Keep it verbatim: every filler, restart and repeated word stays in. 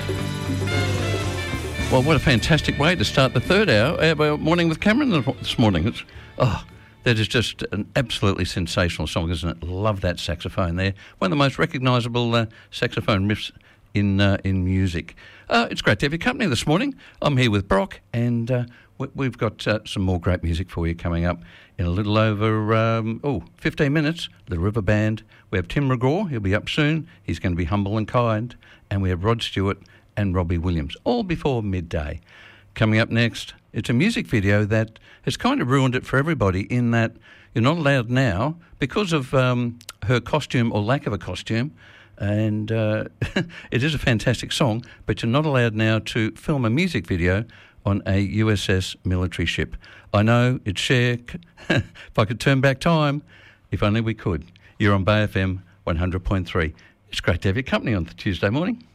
Well, what a fantastic way to start the third hour of our Morning with Cameron this morning. It's, oh, that is just an absolutely sensational song, isn't it? Love that saxophone there. One of the most recognisable uh, saxophone riffs in uh, in music. Uh, it's great to have your company this morning. I'm here with Brock, and uh, we, we've got uh, some more great music for you coming up in a little over, um, oh, fifteen minutes. The River Band. We have Tim McGraw. He'll be up soon. He's going to be humble and kind. And we have Rod Stewart and Robbie Williams, all before midday. Coming up next, it's a music video that has kind of ruined it for everybody in that you're not allowed now, because of um, her costume or lack of a costume, and uh, it is a fantastic song, but you're not allowed now to film a music video on a U S S military ship. I know, it's Cher. If I could turn back time, if only we could. You're on Bay F M one hundred point three. It's great to have your company on the Tuesday morning.